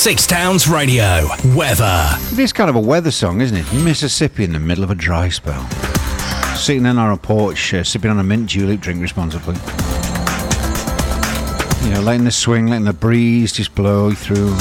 Six Towns Radio. Weather. It is kind of a weather song, isn't it? Mississippi in the middle of a dry spell. Sitting in on a porch, sipping on a mint julep, drink responsibly. You know, letting the swing, letting the breeze just blow through.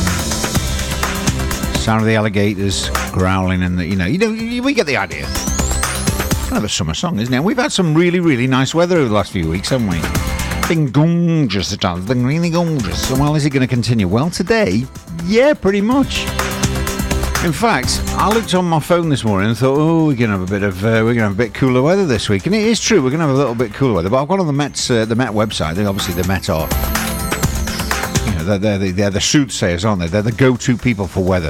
Sound of the alligators growling, and we get the idea. Kind of a summer song, isn't it? And we've had some really, really nice weather over the last few weeks, haven't we? Been gorgeous, it's been really gorgeous. So, well, is it going to continue? Well, today, yeah, pretty much. In fact, I looked on my phone this morning and thought, we're going to have a bit cooler weather this week, and it is true, we're going to have a little bit cooler weather. But I've gone on the Met website. Obviously, the Met are, they're the soothsayers, aren't they? They're the go-to people for weather.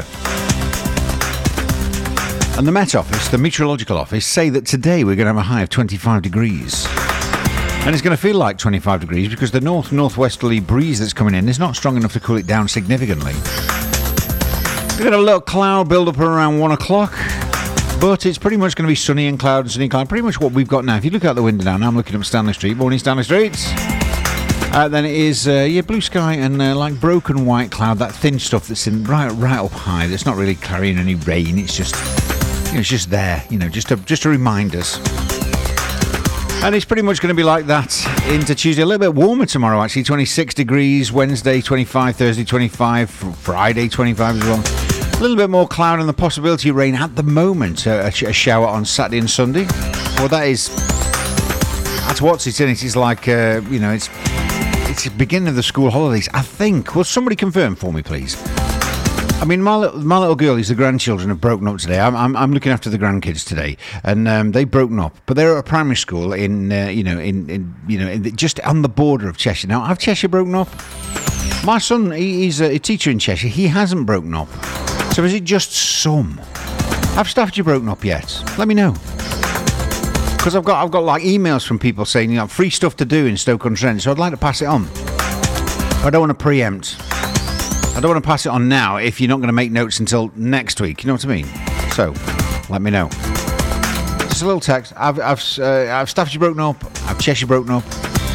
And the Met Office, the meteorological office, say that today we're going to have a high of 25 degrees. And it's going to feel like 25 degrees because the northwesterly breeze that's coming in is not strong enough to cool it down significantly. We've got a little cloud build up around 1 o'clock, but it's pretty much going to be sunny and cloud and sunny and cloud. Pretty much what we've got now. If you look out the window now, I'm looking up Stanley Street. Morning, Stanley Street. Then it is blue sky and like broken white cloud, that thin stuff that's in right up high. That's not really carrying any rain. It's just there. Just to remind us. And it's pretty much going to be like that into Tuesday. A little bit warmer tomorrow, actually. 26 degrees. Wednesday, 25. Thursday, 25. Friday, 25 as well. A little bit more cloud and the possibility of rain at the moment. A shower on Saturday and Sunday. Well, that's what's it in. It is like, it's the beginning of the school holidays, I think. Will somebody confirm for me, please? I mean, my little girlies, the grandchildren, have broken up today. I'm looking after the grandkids today, and they've broken up. But they're at a primary school in just on the border of Cheshire. Now, have Cheshire broken up? My son, he's a teacher in Cheshire. He hasn't broken up. So is it just some? Have Staffordshire broken up yet? Let me know. Because I've got like emails from people saying free stuff to do in Stoke-on-Trent, so I'd like to pass it on. I don't want to preempt. I don't want to pass it on now if you're not going to make notes until next week. You know what I mean? So, let me know. Just a little text. I've Staffordshire broken up. I've Cheshire broken up.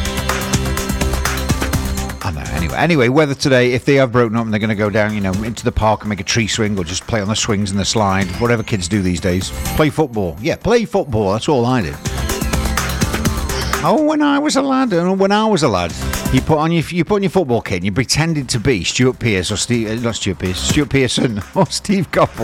I know. Anyway, weather today. If they have broken up and they're going to go down, into the park and make a tree swing or just play on the swings and the slide, whatever kids do these days. Play football. Yeah, play football. That's all I did. Oh, when I was a lad. You put on your football kit and you pretended to be Stuart Pearce or Stuart Pearson or Steve Coppell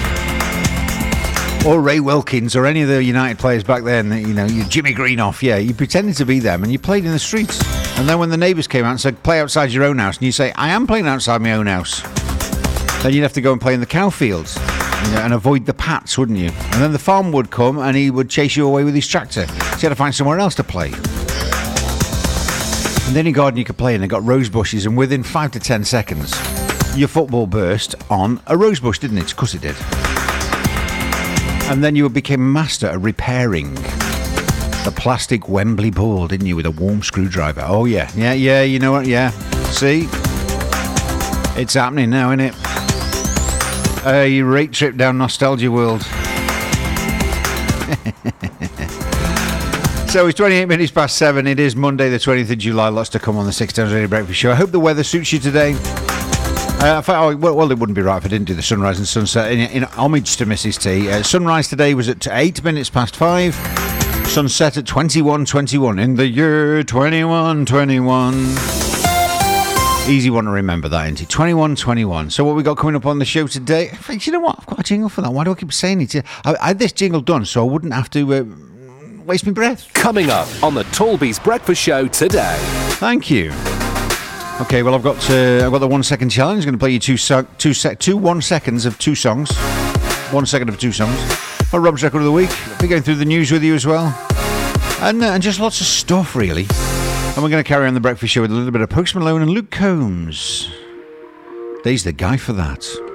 or Ray Wilkins or any of the United players back then. You Jimmy Greenough. Yeah, you pretended to be them and you played in the streets. And then when the neighbours came out and said play outside your own house, and you say I am playing outside my own house, then you'd have to go and play in the cow fields and avoid the pats, wouldn't you? And then the farm would come and he would chase you away with his tractor. So you had to find somewhere else to play. And then in garden you could play and they got rose bushes, and within 5 to 10 seconds your football burst on a rose bush, didn't it? Of course it did. And then you became a master at repairing the plastic Wembley ball, didn't you, with a warm screwdriver? Oh yeah, you know what, yeah. See? It's happening now, isn't it? A rate trip down nostalgia world. So it's 28 minutes past 7. It is Monday the 20th of July. Lots to come on the Six Towns Radio Breakfast Show. I hope the weather suits you today. Well, it wouldn't be right if I didn't do the sunrise and sunset in homage to Mrs. T. Sunrise today was at 8 minutes past 5. Sunset at 21:21 in the year 2121. Easy one to remember that, isn't it? 2121. So what we got coming up on the show today? You know what? I've got a jingle for that. Why do I keep saying it? I had this jingle done so I wouldn't have to waste my breath. Coming up on the Talby's Breakfast Show today. Thank you. Okay, well I've got the 1 second challenge. I'm going to play you 1 seconds of two songs. 1 second of two songs. For Rob's Record of the Week. I'll be going through the news with you as well. And just lots of stuff, really. And we're going to carry on the breakfast show with a little bit of Post Malone and Luke Combs. He's the guy for that.